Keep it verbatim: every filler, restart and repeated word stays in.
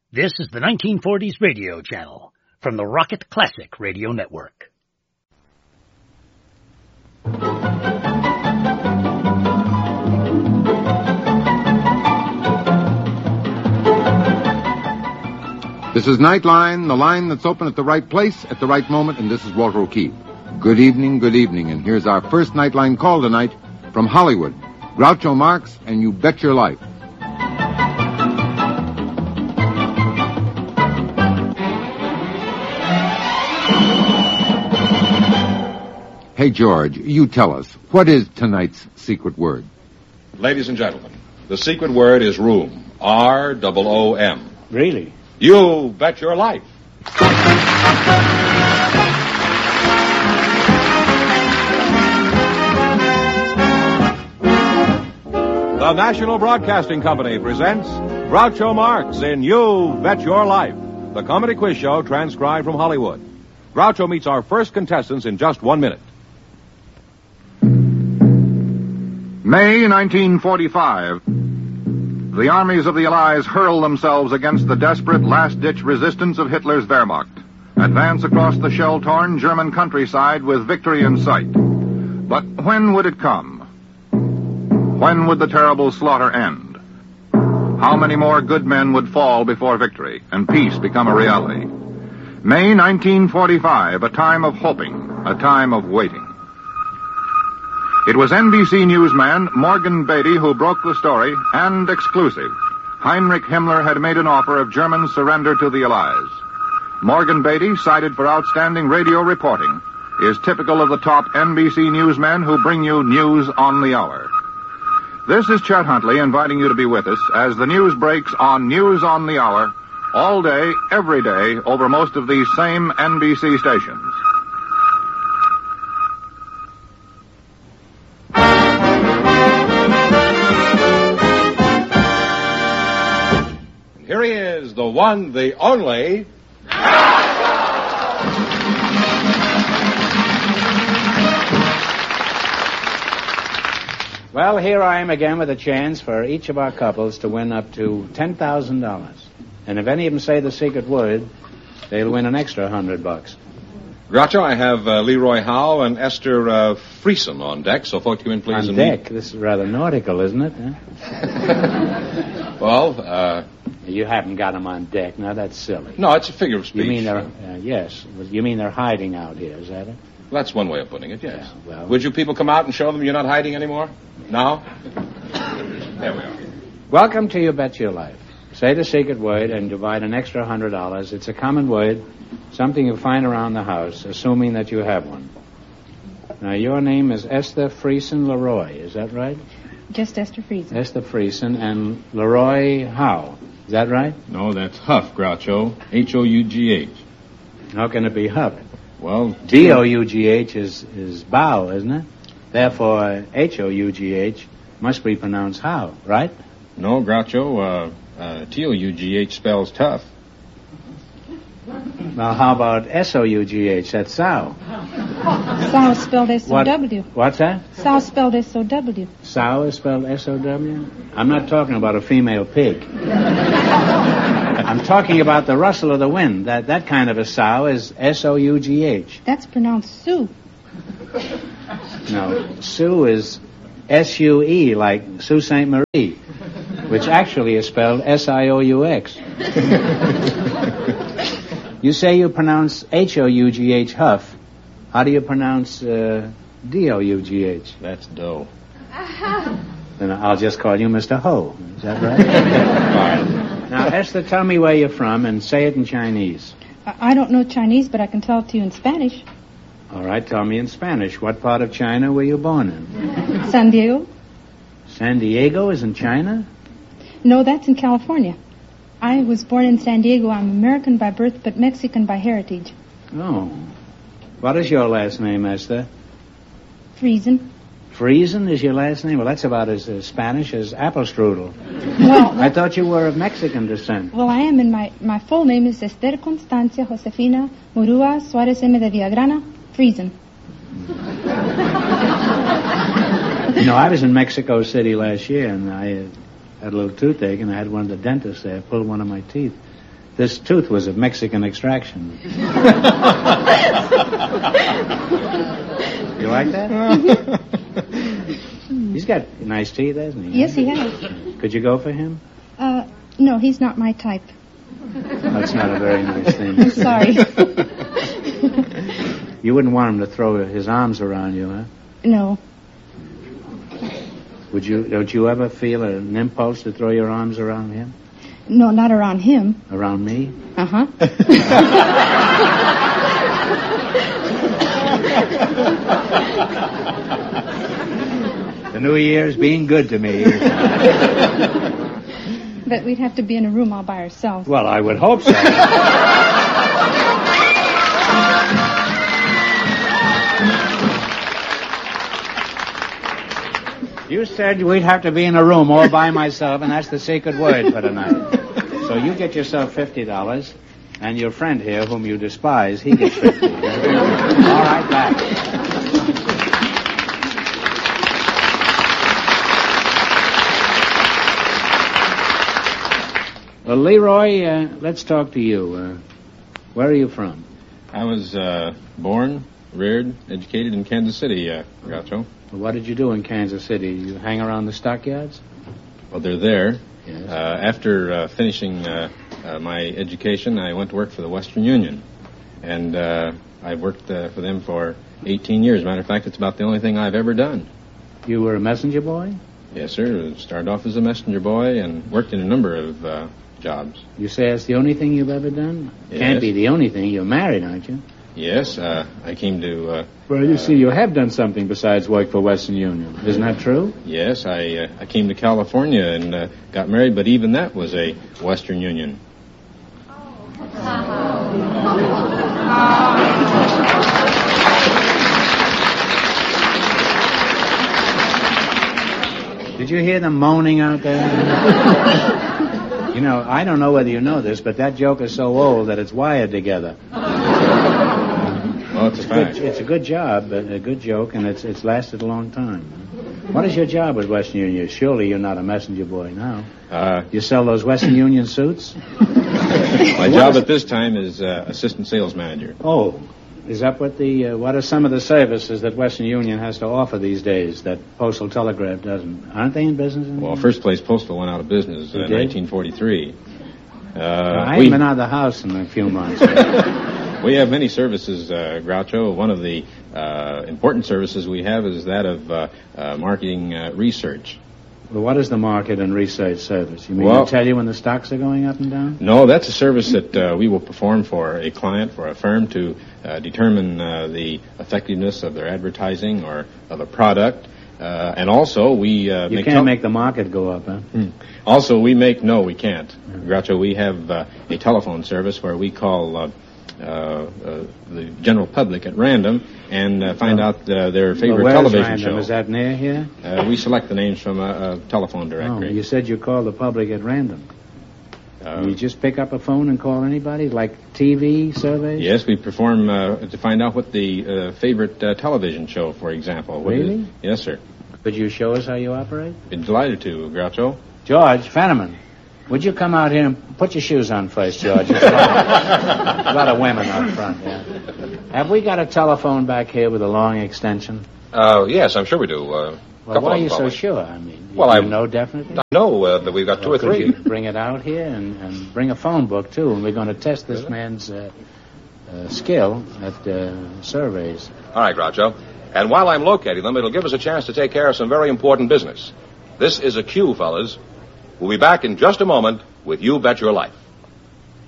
This is the nineteen forties Radio Channel from the Rocket Classic Radio Network. This is Nightline, the line that's open at the right place at the right moment, and this is Walter O'Keefe. Good evening, good evening, and here's our first Nightline call tonight from Hollywood. Groucho Marx and You Bet Your Life. Hey, George, you tell us, what is tonight's secret word? Ladies and gentlemen, the secret word is room. R O O M. Really? You bet your life. The National Broadcasting Company presents Groucho Marx in You Bet Your Life, the comedy quiz show transcribed from Hollywood. Groucho meets our first contestants in just one minute. May nineteen forty-five. The armies of the Allies hurl themselves against the desperate last-ditch resistance of Hitler's Wehrmacht. Advance across the shell-torn German countryside with victory in sight. But when would it come? When would the terrible slaughter end? How many more good men would fall before victory and peace become a reality? May nineteen forty-five, a time of hoping, a time of waiting. It was N B C newsman Morgan Beatty who broke the story, and exclusive. Heinrich Himmler had made an offer of German surrender to the Allies. Morgan Beatty, cited for outstanding radio reporting, is typical of the top N B C newsmen who bring you news on the hour. This is Chet Huntley inviting you to be with us as the news breaks on News on the Hour, all day, every day, over most of these same N B C stations. Here he is, the one, the only... Well, here I am again with a chance for each of our couples to win up to ten thousand dollars. And if any of them say the secret word, they'll win an extra hundred bucks. Groucho, I have uh, Leroy Howe and Esther uh, Friesen on deck, so folks come in, please. On and deck? Meet. This is rather nautical, isn't it? Huh? Well, uh... You haven't got them on deck. Now, that's silly. No, it's a figure of speech. You mean they're... Uh, yes. You mean they're hiding out here, is that it? Well, that's one way of putting it, yes. Yeah, well... Would you people come out and show them you're not hiding anymore? Now? There we are. Welcome to You Bet Your Life. Say the secret word and divide an extra hundred dollars. It's a common word, something you find around the house, assuming that you have one. Now, your name is Esther Friesen Leroy, is that right? Just Esther Friesen. Esther Friesen and Leroy Howe. Is that right? No, that's Huff, Groucho. H O U G H. How can it be Huff? Well... D O U G H is, is bow, isn't it? Therefore, H O U G H must be pronounced Howe, right? No, Groucho, uh, uh, T O U G H spells tough. Well, how about S O U G H? That's sow. Sow spelled S O W. What? What's that? Sow spelled S O W. Sow is spelled S O W? I'm not talking about a female pig. I'm talking about the rustle of the wind. That that kind of a sow is S O U G H. That's pronounced Sue. No, Sue is S U E, like Sault Ste. Marie, which actually is spelled S I O U X. You say you pronounce H O U G H Huff. How do you pronounce uh, D O U G H? That's dough. Then I'll just call you Mister Ho. Is that right? All right. Now, Esther, tell me where you're from and say it in Chinese. I don't know Chinese, but I can tell it to you in Spanish. All right, tell me in Spanish. What part of China were you born in? San Diego. San Diego is in China? No, that's in California. I was born in San Diego. I'm American by birth, but Mexican by heritage. Oh. What is your last name, Esther? Friesen. Friesen is your last name? Well, that's about as uh, Spanish as apple strudel. Well, I thought you were of Mexican descent. Well, I am, and my, my full name is Esther Constancia Josefina Murúa Suárez M. de Villagrana Friesen. You know, I was in Mexico City last year, and I uh, had a little toothache, and I had one of the dentists there pull one of my teeth. this tooth was of Mexican extraction. You like that? He's got nice teeth, hasn't he? Yes, he has. Could you go for him? Uh, no, he's not my type. That's not a very nice thing. I'm sorry. You wouldn't want him to throw his arms around you, huh? No. Would you? Don't you ever feel an impulse to throw your arms around him? No, not around him. Around me? Uh-huh. The new year's being good to me. But we'd have to be in a room all by ourselves. Well, I would hope so. You said we'd have to be in a room all by myself, and that's the sacred word for tonight. So you get yourself fifty dollars, and your friend here, whom you despise, he gets fifty. All right, back. Well, Leroy, uh, let's talk to you. Uh, where are you from? I was uh, born, reared, educated in Kansas City, uh, Groucho. Well, what did you do in Kansas City? You hang around the stockyards? Well, they're there. Yes. Uh, after uh, finishing uh, uh, my education, I went to work for the Western Union. And uh, I've worked uh, for them for eighteen years. Matter of fact, it's about the only thing I've ever done. You were a messenger boy? Yes, sir. Started off as a messenger boy and worked in a number of uh, jobs. You say it's the only thing you've ever done? Yes. Can't be the only thing. You're married, aren't you? Yes, uh, I came to... Uh, Well, you uh, see, you have done something besides work for Western Union. Isn't that true? Yes, I uh, I came to California and uh, got married, but even that was a Western Union. Did you hear them moaning out there? You know, I don't know whether you know this, but that joke is so old that it's wired together. Well, it's a fact. Good, it's a good job, but a good joke, and it's it's lasted a long time. What is your job with Western Union? Surely you're not a messenger boy now. Uh, You sell those Western Union suits? my job at this time is uh, assistant sales manager. Oh, is that what the, uh, what are some of the services that Western Union has to offer these days that Postal Telegraph doesn't? Aren't they in business anymore? Well, First Place Postal went out of business They in did? nineteen forty-three. Uh, I we, haven't been out of the house in a few months. we have many services, uh, Groucho. One of the uh, important services we have is that of uh, uh, marketing uh, research. Well, what is the market and research service? You mean Well- to tell you when the stocks are going up and down? No, that's a service that uh, we will perform for a client, for a firm, to uh, determine uh, the effectiveness of their advertising or of a product. Uh, and also, we uh, You make... can't tel- make the market go up, huh? Hmm. Also, we make... No, we can't. Groucho, we have uh, a telephone service where we call uh, uh, uh, the general public at random and uh, find Oh. out uh, their Well, favorite where's television random? show. Is that near here? Uh, we select the names from a, a telephone Oh, directory. you said you call the public at random. Uh, You just pick up a phone and call anybody, like T V surveys? Yes, we perform uh, to find out what the uh, favorite uh, television show, for example. What is- Really? Yes, sir. Could you show us how you operate? Be delighted to, Groucho. George Fenneman, would you come out here and put your shoes on first, George? There's a lot, a lot of women out front, yeah. Have we got a telephone back here with a long extension? Uh, yes, I'm sure we do. Uh, Well, couple why are of you them, so probably. sure? I mean, Well, you I- know definitely? I know uh, that we've got two Well, or could three. you bring it out here and, and bring a phone book, too, and we're going to test this man's uh, uh, skill at uh, surveys. All right, Groucho. And while I'm locating them, it'll give us a chance to take care of some very important business. This is a cue, fellas. We'll be back in just a moment with You Bet Your Life.